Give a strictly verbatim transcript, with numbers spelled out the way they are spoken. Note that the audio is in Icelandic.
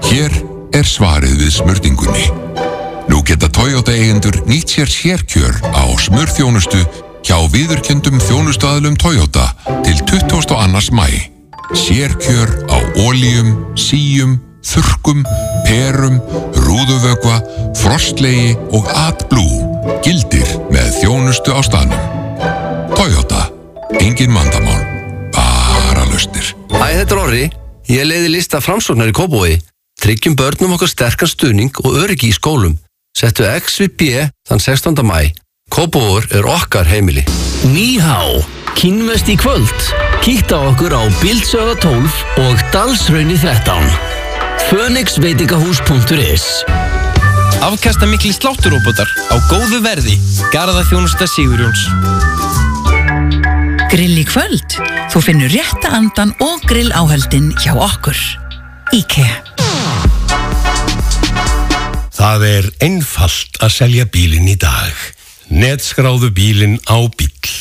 Hér er svarið við smurningunni. Nú geta Toyota eigendur nýtt sér sérkjör á smurþjónustu hjá viðurkenndum þjónustuaðilum Toyota til tuttugasta og annan maí. Sérkjör á olíum, síum, þurrkum, perum, rúðuvökva, frostlegi og AdBlue gildir með þjónustu á staðnum. Toyota, engin vandamál, bara lausnir. Hæ, þetta er Orri. Ég leiði lista Framsóknar í Kópavogi. Tryggjum börnum okkar sterkan stuðning og öryggi í skólum. Settu X við B þann sextánda maí. Kópavogur er okkar heimili. Níhá, kínvest í kvöld. Kíkta okkur á Bildsöða tólf og Dalshrauni þrettán. Phoenix veitingahús punktur is. Afkasta mikli slátturóbotar á góðu verði. Garðaþjónusta Sigurjóns. Grill í kvöld. Þú finnur rétta andan og grill áhöldin hjá okkur. IKEA. Það er einfalt að selja bílinn í dag. Netskráðu bílinn á Bíll.